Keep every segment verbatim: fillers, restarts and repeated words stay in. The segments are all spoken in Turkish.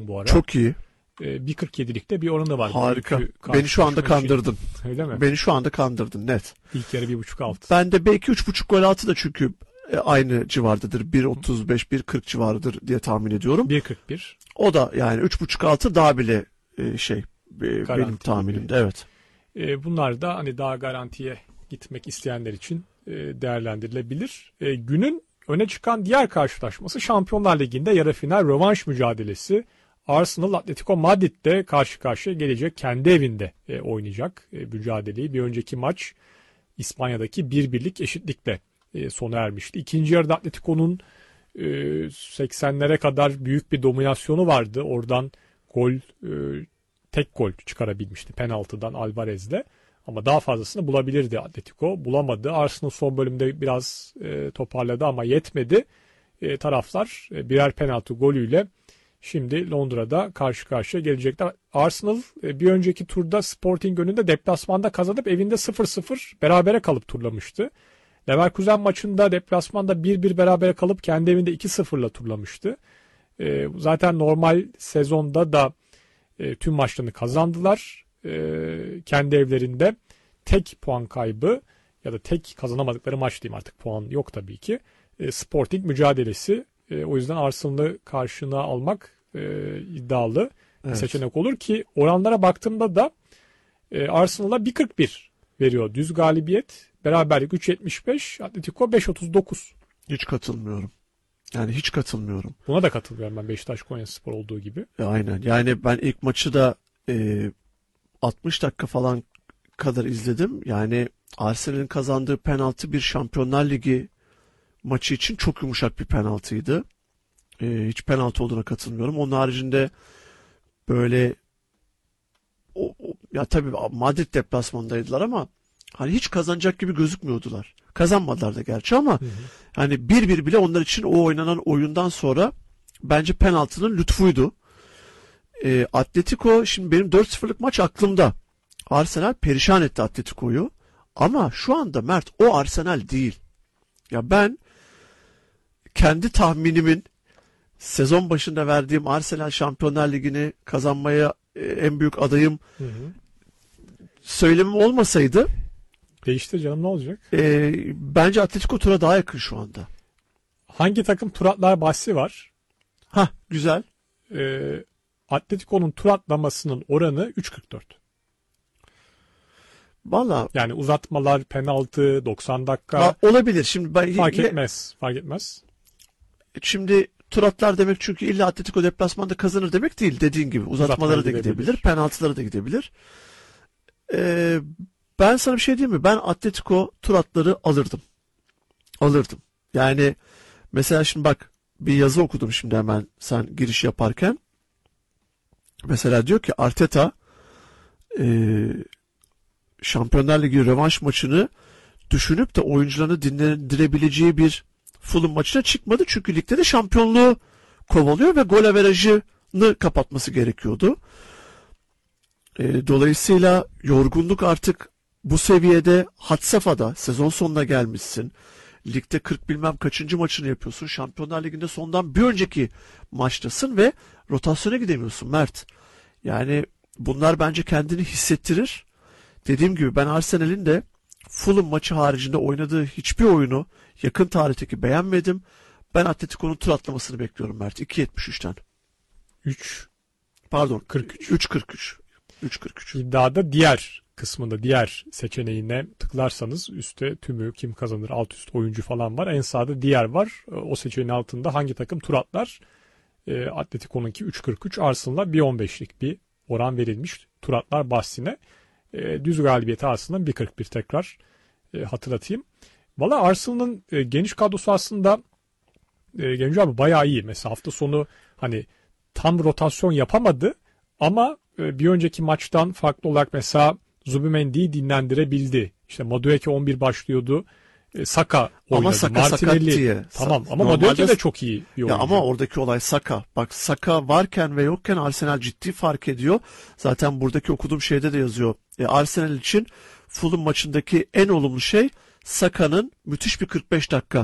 bu ara. Çok iyi. E, bir kırk yedilikte bir oranı var. Harika. Beni şu anda kandırdın. Şey. Öyle mi? Beni şu anda kandırdın net. İlk yarı bir buçuk altı. Ben de belki üç buçuk gol altı da çünkü aynı civardadır. bir otuz beş bir kırk civarıdır diye tahmin ediyorum. bir kırk bir. O da yani üç buçuk altı daha bile şey benim tahminimde. Evet. E, bunlar da hani daha garantiye gitmek isteyenler için e, değerlendirilebilir. E, günün öne çıkan diğer karşılaşması Şampiyonlar Ligi'nde yarı final rövanş mücadelesi. Arsenal Atletico Madrid'de karşı karşıya gelecek, kendi evinde e, oynayacak e, mücadeleyi. Bir önceki maç İspanya'daki bir birlik eşitlikle e, sona ermişti. İkinci yarıda Atletico'nun e, seksenlere kadar büyük bir dominasyonu vardı. Oradan gol e, tek gol çıkarabilmişti penaltıdan Alvarez'le. Ama daha fazlasını bulabilirdi Atletico. Bulamadı. Arsenal son bölümde biraz e, toparladı ama yetmedi. E, taraflar e, birer penaltı golüyle şimdi Londra'da karşı karşıya gelecekler. Arsenal e, bir önceki turda Sporting önünde deplasmanda kazanıp evinde sıfır sıfır berabere kalıp turlamıştı. Leverkusen maçında deplasmanda bir bir berabere kalıp kendi evinde iki sıfırla turlamıştı. E, zaten normal sezonda da e, tüm maçlarını kazandılar. E, kendi evlerinde tek puan kaybı ya da tek kazanamadıkları maç diyeyim, artık puan yok tabii ki. E, Sporting mücadelesi. E, o yüzden Arsenal'ı karşına almak e, iddialı evet. bir seçenek olur ki oranlara baktığımda da e, Arsenal'a bir kırk bir veriyor düz galibiyet. Beraberlik üç yetmiş beş, Atletico beş otuz dokuz. Hiç katılmıyorum. Yani hiç katılmıyorum. Buna da katılıyorum ben, Beşiktaş Konyaspor olduğu gibi. E, aynen. Yani ben ilk maçı da e, altmış dakika falan kadar izledim. Yani Arsenal'in kazandığı penaltı bir Şampiyonlar Ligi maçı için çok yumuşak bir penaltıydı. Ee, hiç penaltı olduğuna katılmıyorum. Onun haricinde böyle o, o, ya tabii Madrid deplasmanındaydılar ama hani hiç kazanacak gibi gözükmüyordular. Kazanmadılar da gerçi ama hı hı. hani bir bir bile onlar için o oynanan oyundan sonra bence penaltının lütfuydu. Ee, Atletico, şimdi benim dört sıfırlık maç aklımda. Arsenal perişan etti Atletico'yu. Ama şu anda Mert o Arsenal değil. Ya ben kendi tahminimin sezon başında verdiğim Arsenal Şampiyonlar Ligi'ni kazanmaya en büyük adayım hı hı. söylemim olmasaydı değişti canım, ne olacak? E, bence Atletico tura daha yakın şu anda. Hangi takım tur atlar bahsi var? Ha güzel. E, Atletico'nun tur atlamasının oranı üç kırk dört. Vallahi yani uzatmalar, penaltı, doksan dakika. Ha, olabilir. Şimdi ben fark yine, etmez. Fark etmez. Şimdi tur atlar demek çünkü illa Atletico deplasmanda kazanır demek değil. Dediğin gibi uzatmaları da gidebilir, gidebilir, penaltıları da gidebilir. Ee, ben sana bir şey diyeyim mi? Ben Atletico tur atları alırdım. Alırdım. Yani mesela şimdi bak, bir yazı okudum şimdi hemen sen giriş yaparken. Mesela diyor ki Arteta eee Şampiyonlar Ligi rövanş maçını düşünüp de oyuncularını dinlendirebileceği bir Fulham maçına çıkmadı. Çünkü ligde de şampiyonluğu kovalıyor ve gol averajını kapatması gerekiyordu. E, dolayısıyla yorgunluk artık bu seviyede, had safhada, sezon sonuna gelmişsin. Ligde kırk bilmem kaçıncı maçını yapıyorsun. Şampiyonlar Ligi'nde sondan bir önceki maçtasın ve rotasyona gidemiyorsun Mert. Yani bunlar bence kendini hissettirir. Dediğim gibi ben Arsenal'in de Fulham maçı haricinde oynadığı hiçbir oyunu yakın tarihteki beğenmedim. Ben Atletico'nun tur atlamasını bekliyorum Mert. iki yetmiş üçten. üç Pardon. kırk üç. üç kırk üç. üç kırk üç. İddiada diğer kısmında, diğer seçeneğine tıklarsanız üstte tümü, kim kazanır, alt üst oyuncu falan var. En sağda diğer var. O seçeneğin altında hangi takım tur atlar? E, Atletico'nunki üç kırk üç, Arsenal'a bir on beşlik bir oran verilmiş tur atlar bahsine. E, düz galibiyeti aslında bir kırk bir, tekrar e, hatırlatayım. Valla Arsenal'ın e, geniş kadrosu aslında e, Genco abi bayağı iyi. Mesela hafta sonu hani tam rotasyon yapamadı ama e, bir önceki maçtan farklı olarak mesela Zubimendi'yi dinlendirebildi. İşte Madueke on bir başlıyordu. E, Saka oynadı. Ama Saka Martinelli, sakat diye. tamam ama Normalde, Madueke de çok iyi bir oyuncu. Ya ama oradaki olay Saka. Bak, Saka varken ve yokken Arsenal ciddi fark ediyor. Zaten buradaki okuduğum şeyde de yazıyor. E, Arsenal için Fulham maçındaki en olumlu şey Saka'nın müthiş bir kırk beş dakika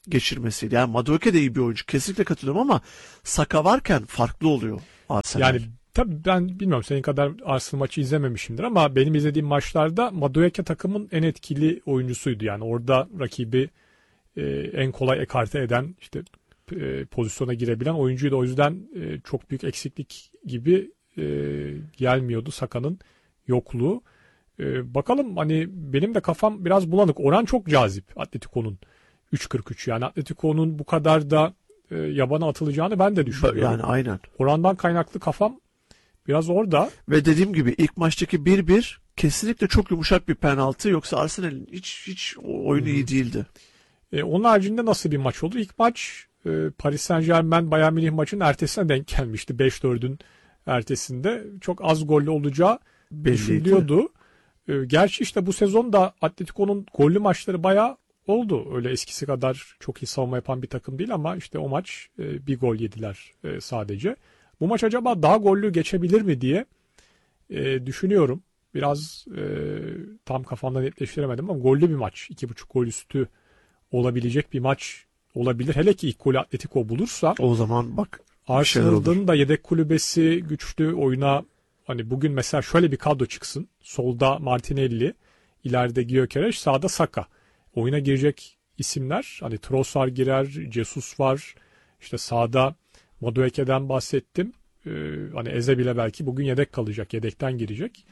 geçirmesiydi. Yani Madueke de iyi bir oyuncu. Kesinlikle katılıyorum ama Saka varken farklı oluyor Arsenal. Yani tabii ben bilmiyorum senin kadar Arsenal maçı izlememişimdir ama benim izlediğim maçlarda Madueke takımın en etkili oyuncusuydu. Yani orada rakibi e, en kolay ekarte eden, işte e, pozisyona girebilen oyuncuydu. O yüzden e, çok büyük eksiklik gibi e, gelmiyordu Saka'nın yokluğu. E, bakalım, hani benim de kafam biraz bulanık. Oran çok cazip Atletico'nun üç kırk üç. Yani Atletico'nun bu kadar da e, yabana atılacağını ben de düşünüyorum. Yani aynen. Orandan kaynaklı kafam biraz orada. Ve dediğim gibi ilk maçtaki bir bir kesinlikle çok yumuşak bir penaltı. Yoksa Arsenal'in hiç hiç oyunu iyi değildi. E, onun haricinde nasıl bir maç oldu? İlk maç e, Paris Saint-Germain Bayern Münih maçının ertesine denk gelmişti. beş dördün ertesinde. Çok az gollü olacağı Belliydi. düşünülüyordu. E, gerçi işte bu sezon da Atletico'nun gollü maçları bayağı oldu. Öyle eskisi kadar çok iyi savunma yapan bir takım değil ama işte o maç e, bir gol yediler e, sadece. Bu maç acaba daha gollü geçebilir mi diye e, düşünüyorum. Biraz e, tam kafamda netleştiremedim ama gollü bir maç. iki buçuk gol üstü olabilecek bir maç olabilir. Hele ki ilk golü Atletico bulursa. O zaman bak, Arsenal'ın da yedek kulübesi güçlü, oyuna hani bugün mesela şöyle bir kadro çıksın. Solda Martinelli, ileride Gyökeres, sağda Saka. Oyuna girecek isimler, hani Trossard girer, Jesus var. İşte sağda Madueke'den bahsettim. Ee, hani Eze bile belki bugün yedek kalacak, yedekten girecek.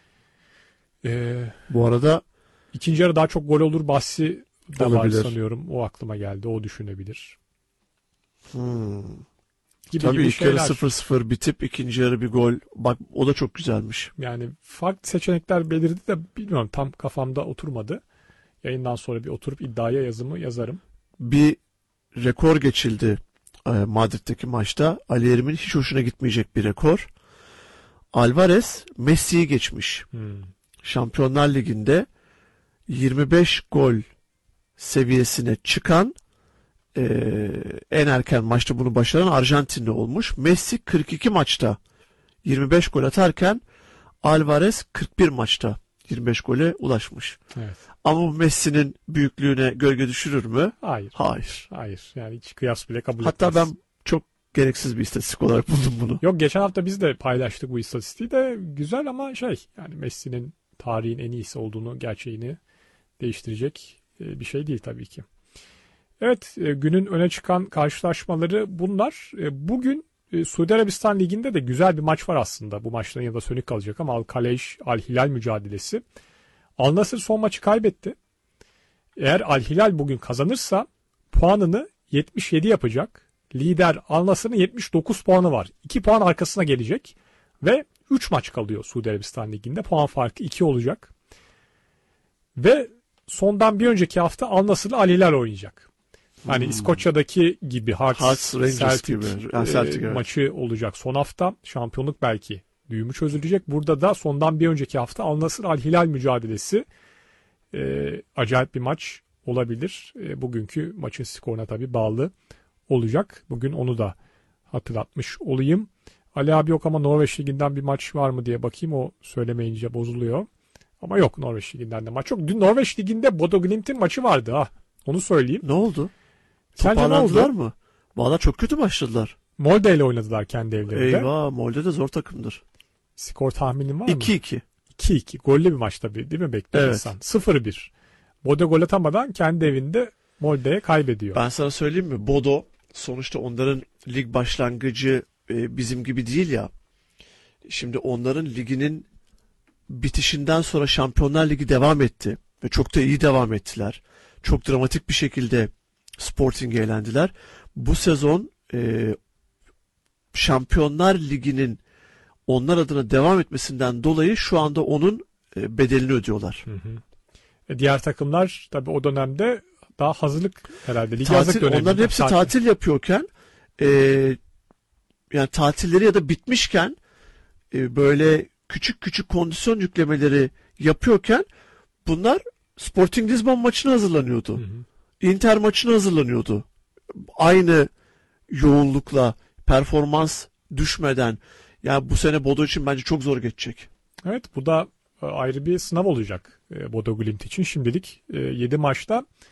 Ee, Bu arada ikinci yarı daha çok gol olur bahsi da var olabilir. sanıyorum. O aklıma geldi. O düşünebilir. Hmm. Gibi Tabii gibi ilk yarı şeyler. sıfır sıfır bitip ikinci yarı bir gol. Bak o da çok güzelmiş. Yani farklı seçenekler belirdi de bilmiyorum, tam kafamda oturmadı. Yayından sonra bir oturup iddiaya yazımı yazarım. Bir rekor geçildi e, Madrid'deki maçta. Ali Yerim'in hiç hoşuna gitmeyecek bir rekor. Alvarez Messi'yi geçmiş. Hmm. Şampiyonlar Ligi'nde yirmi beş gol seviyesine çıkan e, en erken maçta bunu başaran Arjantinli olmuş. Messi kırk iki maçta yirmi beş gol atarken Alvarez kırk bir maçta yirmi beş gole ulaşmış. Evet. Ama bu Messi'nin büyüklüğüne gölge düşürür mü? Hayır. Hayır. Hayır. Yani hiç kıyas bile kabul Hatta etmez. ben çok gereksiz bir istatistik olarak buldum bunu. Yok, geçen hafta biz de paylaştık bu istatistiği de, güzel ama şey, yani Messi'nin tarihin en iyisi olduğunu, gerçeğini değiştirecek bir şey değil tabii ki. Evet, günün öne çıkan karşılaşmaları bunlar. Bugün Suudi Arabistan Ligi'nde de güzel bir maç var aslında. Bu maçların ya da sönük kalacak ama Al-Kalej Al-Hilal mücadelesi. Al-Nassr son maçı kaybetti. Eğer Al-Hilal bugün kazanırsa puanını yetmiş yedi yapacak. Lider Al-Nassr'ın yetmiş dokuz puanı var. iki puan arkasına gelecek ve üç maç kalıyor Suudi Arabistan Ligi'nde. Puan farkı iki olacak. Ve sondan bir önceki hafta Al-Nassr'la Al-Hilal oynayacak. Hani hmm. İskoçya'daki gibi Hearts, Hearts Rangers Celtic, gibi. Yani Celtic, e, evet. maçı olacak son hafta. Şampiyonluk belki düğümü çözülecek. Burada da sondan bir önceki hafta Al-Nassr Al-Hilal mücadelesi. E, acayip bir maç olabilir. E, bugünkü maçın skoruna tabii bağlı olacak. Bugün onu da hatırlatmış olayım. Ali abi yok ama Norveç Ligi'nden bir maç var mı diye bakayım. O söylemeyince bozuluyor. Ama yok, Norveç Ligi'nden de maç yok. Dün Norveç Ligi'nde Bodo Glimt'in maçı vardı ha. Onu söyleyeyim. Ne oldu? Sence ne Toparlandılar oldu? mı? Valla çok kötü başladılar. Molde ile oynadılar kendi evlerinde. Eyvah, Molde de zor takımdır. Skor tahminin var mı? iki iki. iki iki. Gollü bir maç tabii, değil mi, bekliyor Evet. insan? sıfır bir. Bodo gol atamadan kendi evinde Molde'ye kaybediyor. Ben sana söyleyeyim mi? Bodo sonuçta onların lig başlangıcı e, bizim gibi değil ya. Şimdi onların liginin bitişinden sonra Şampiyonlar Ligi devam etti. Ve çok da iyi devam ettiler. Çok dramatik bir şekilde Sporting'e elendiler. Bu sezon e, Şampiyonlar Ligi'nin onlar adına devam etmesinden dolayı şu anda onun e, bedelini ödüyorlar. Hı hı. E, diğer takımlar tabii o dönemde daha hazırlık herhalde. Lig Tatil, hazırlık döneminde. onların hepsi tatil, tatil yapıyorken e, yani tatilleri ya da bitmişken e, böyle küçük küçük kondisyon yüklemeleri yapıyorken bunlar Sporting Lisbon maçına hazırlanıyordu. Hı hı. Inter maçına hazırlanıyordu. Aynı yoğunlukla, performans düşmeden. Yani bu sene Bodo için bence çok zor geçecek. Evet, bu da ayrı bir sınav olacak Bodo Glimt için. Şimdilik yedi maçta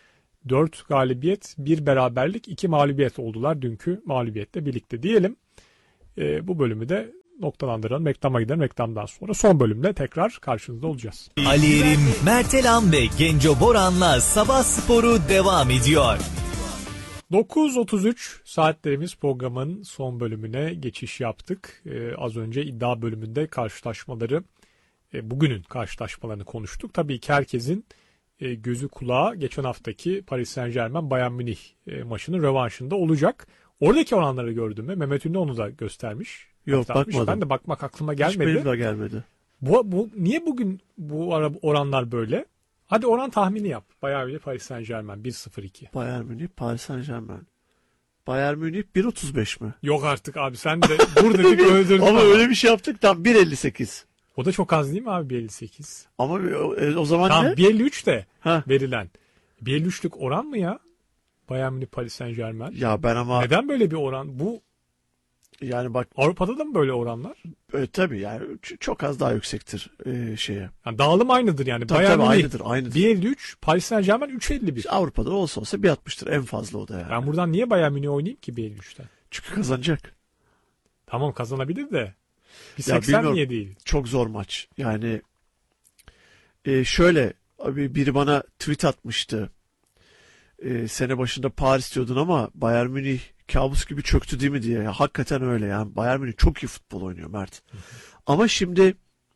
dört galibiyet, bir beraberlik, iki mağlubiyet oldular dünkü mağlubiyetle birlikte diyelim. E, bu bölümü de noktalandıralım. Reklama gidelim. Reklamdan sonra son bölümde tekrar karşınızda olacağız. Ali Erim, Mert Elan ve Genco Boran'la Sabah Sporu devam ediyor. dokuz otuz üç saatlerimiz programın son bölümüne geçiş yaptık. Ee, az önce iddia bölümünde karşılaşmaları, e, bugünün karşılaşmalarını konuştuk. Tabii ki herkesin e, gözü kulağı geçen haftaki Paris Saint-Germain Bayern Münih e, maçının rövanşında olacak. Oradaki oranları gördün mü? Mehmet Ünlü onu da göstermiş. Yok, Aktarmış. bakmadım. Ben de bakmak aklıma Hiç gelmedi. benim de gelmedi. Bu, bu, niye bugün bu ara, oranlar böyle? Hadi oran tahmini yap. Bayern Münih Paris Saint-Germain bir sıfır iki. Bayern Münih, Paris Saint-Germain. Bayern Münih bir otuz beş mi? Yok artık abi, sen de dur dedik öldürdün. Ama ama. öyle bir şey yaptık, tam bir elli sekiz. O da çok az değil mi abi, bir elli sekiz? Ama o, e, o zaman Tamam, ne? bir elli üç de Ha. verilen. bir elli üçlük oran mı ya? Bayern Münih Paris Saint-Germain. Ya ben ama Neden böyle bir oran? Bu yani bak Avrupa'da da mı böyle oranlar? e, tabii yani ç- çok az daha yüksektir e, şeye. Yani dağılım aynıdır yani. Tabii Bayern tabii Münih aynıdır, aynıdır. bir elli üç, Paris Saint-Germain üç elli bir. Avrupa'da olsa olsa bir altmıştır en fazla o da yani. Ben buradan niye Bayern Münih oynayayım ki bir elli üçten? Çünkü kazanacak. Tamam, kazanabilir de. Bir Ya seksen bilmiyorum. niye değil? Çok zor maç. Yani e, şöyle abi, biri bana tweet atmıştı. E, sene başında Paris diyordun ama Bayern Münih kabus gibi çöktü değil mi diye. Ya, hakikaten öyle yani. Bayern Münih çok iyi futbol oynuyor Mert. Hı hı. Ama şimdi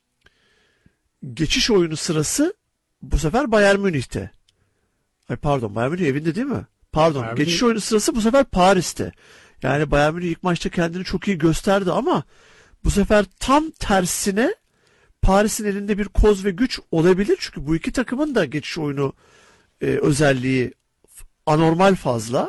geçiş oyunu sırası bu sefer Bayern Münih'te. Ay pardon, Bayern Münih evinde değil mi? Pardon, Bayern geçiş Münih... oyunu sırası bu sefer Paris'te. Yani Bayern Münih ilk maçta kendini çok iyi gösterdi ama bu sefer tam tersine Paris'in elinde bir koz ve güç olabilir. Çünkü bu iki takımın da geçiş oyunu e, özelliği anormal fazla.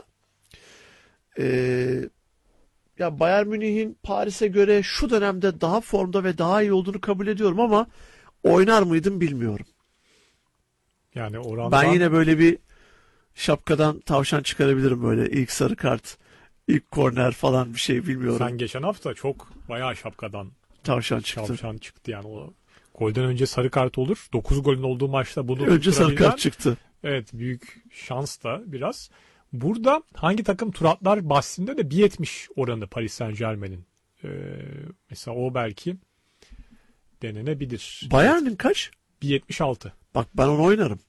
E, ya Bayern Münih'in Paris'e göre şu dönemde daha formda ve daha iyi olduğunu kabul ediyorum ama oynar mıydım bilmiyorum. Yani orandan... Ben yine böyle bir şapkadan tavşan çıkarabilirim, böyle ilk sarı kart, ilk korner falan bir şey bilmiyorum. Sen geçen hafta çok bayağı şapkadan Tavşan çıktı. tavşan çıktı yani. O golden önce sarı kart olur. dokuz golün olduğu maçta bunu Önce sarı tutturabilen, kart çıktı. evet, büyük şans da biraz. Burada hangi takım tur atlar bahsinde de bir yetmiş oranı Paris Saint-Germain'in. Ee, mesela o belki denenebilir. Bayern'in kaç? bir yetmiş altı. Bak ben onu oynarım.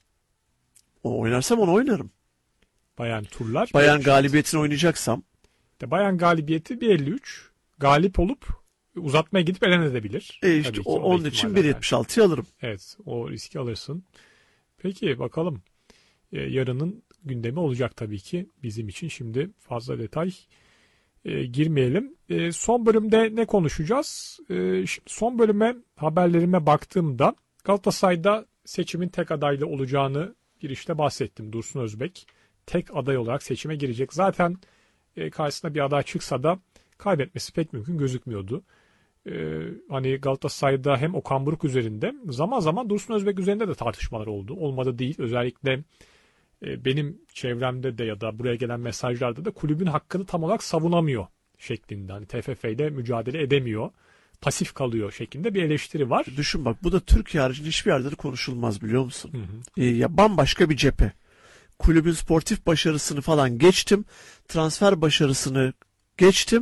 O oynarsam onu oynarım. Bayern turlar. Bayern bir yetmiş altı. galibiyetini oynayacaksam. De Bayern galibiyeti bir elli üç. Galip olup uzatmaya gidip elenebilir. E işte Tabii ki, o, o da onun için ihtimaller bir yetmiş altıya alırım. Evet, o riski alırsın. Peki bakalım. Ee, yarının gündemi olacak tabii ki bizim için. Şimdi fazla detay e, girmeyelim. E, son bölümde ne konuşacağız? E, şimdi son bölüme, haberlerime baktığımda Galatasaray'da seçimin tek adaylı olacağını girişte bahsettim. Dursun Özbek tek aday olarak seçime girecek. Zaten e, karşısına bir aday çıksa da kaybetmesi pek mümkün gözükmüyordu. Ee, hani Galatasaray'da hem Okan Buruk üzerinde, zaman zaman Dursun Özbek üzerinde de tartışmalar oldu. Olmadı değil. Özellikle e, benim çevremde de ya da buraya gelen mesajlarda da kulübün hakkını tam olarak savunamıyor şeklinde. Hani T F F ile mücadele edemiyor. Pasif kalıyor şeklinde bir eleştiri var. Düşün bak, bu da Türkiye haricinde hiçbir yerde de konuşulmaz, biliyor musun? Hı hı. E, ya bambaşka bir cephe. Kulübün sportif başarısını falan geçtim. Transfer başarısını geçtim.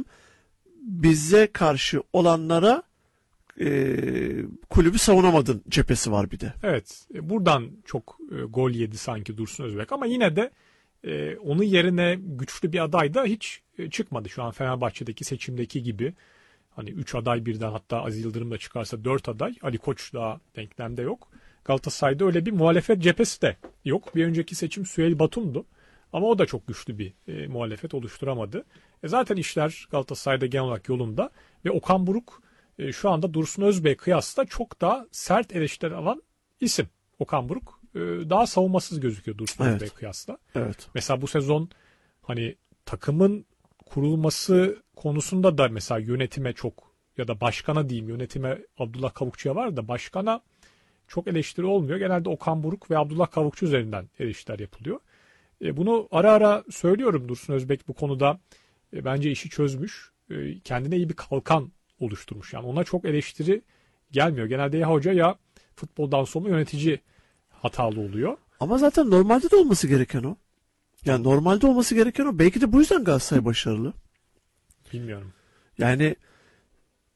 Bize karşı olanlara e, kulübü savunamadın cephesi var bir de. Evet. Buradan çok e, gol yedi sanki Dursun Özbek ama yine de e, onun yerine güçlü bir aday da hiç e, çıkmadı. Şu an Fenerbahçe'deki seçimdeki gibi. Hani üç aday birden, hatta Aziz Yıldırım da çıkarsa dört aday. Ali Koç daha denklemde yok. Galatasaray'da öyle bir muhalefet cephesi de yok. Bir önceki seçim Süheyl Batum'du. Ama o da çok güçlü bir e, muhalefet oluşturamadı. E, zaten işler Galatasaray'da genel olarak yolunda. Ve Okan Buruk e, şu anda Dursun Özbek kıyasla çok daha sert eleştiri alan isim. Okan Buruk e, daha savunmasız gözüküyor Dursun Evet. Özbek kıyasla. Evet. Mesela bu sezon hani takımın kurulması konusunda da mesela yönetime çok, ya da başkana diyeyim, yönetime Abdullah Kavukçu'ya var da başkana çok eleştiri olmuyor. Genelde Okan Buruk ve Abdullah Kavukçu üzerinden eleştiriler yapılıyor. E, bunu ara ara söylüyorum. Dursun Özbek bu konuda e, bence işi çözmüş. E, kendine iyi bir kalkan oluşturmuş. Yani ona çok eleştiri gelmiyor. Genelde ya hoca ya futboldan sonra yönetici hatalı oluyor. Ama zaten normalde de olması gereken o. Yani normalde olması gereken o. Belki de bu yüzden Galatasaray başarılı. Bilmiyorum. Yani